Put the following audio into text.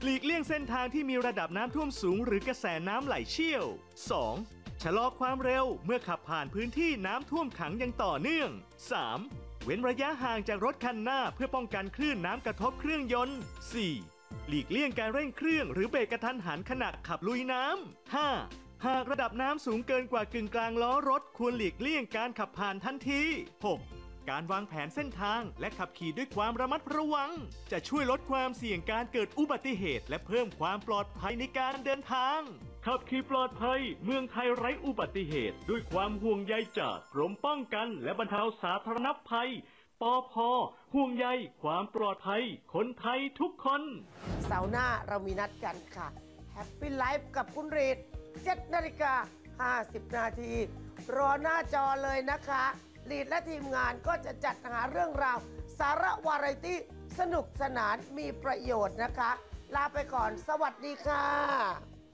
หลีกเลี่ยงเส้นทางที่มีระดับน้ำท่วมสูงหรือกระแสน้ำไหลเชี่ยว 2. ชะลอความเร็วเมื่อขับผ่านพื้นที่น้ำท่วมขังอย่างต่อเนื่อง 3. เว้นระยะห่างจากรถคันหน้าเพื่อป้องกันคลื่นน้ำกระทบเครื่องยนต์ 4. หลีกเลี่ยงการเร่งเครื่องหรือเบรกกระทันหันขณะขับลุยน้ำ 5. หากระดับน้ำสูงเกินกว่ากึ่งกลางล้อรถควรหลีกเลี่ยงการขับผ่านทันที 6. การวางแผนเส้นทางและขับขี่ด้วยความระมัดระวังจะช่วยลดความเสี่ยงการเกิดอุบัติเหตุและเพิ่มความปลอดภัยในการเดินทางขับขี่ปลอดภัยเมืองไทยไร้อุบัติเหตุด้วยความห่วงใยจากกรมป้องกันและบรรเทาสาธารณภัยปภ.ห่วงใยความปลอดภัยคนไทยทุกคนเสาร์หน้าเรามีนัดกันค่ะ Happy Life กับคุณรีด 7:50 นาทีรอหน้าจอเลยนะคะลีดและทีมงานก็จะจัดหาเรื่องราวสาระวาไรตี้สนุกสนานมีประโยชน์นะคะ ลาไปก่อนสวัสดีค่ะ